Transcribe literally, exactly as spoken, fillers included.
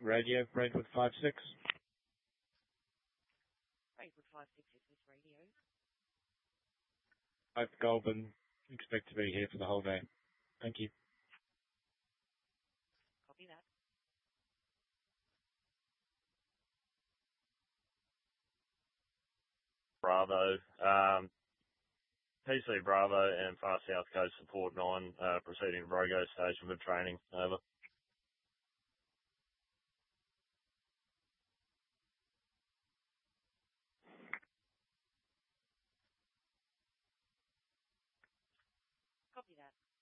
Radio, Brentwood five six. Brentwood five six is this radio. Both Goulburn, expect to be here for the whole day. Thank you. Copy that. Bravo. Um, P C Bravo and Far South Coast Support nine uh, proceeding to Brogo Station for training. Over. Copy that.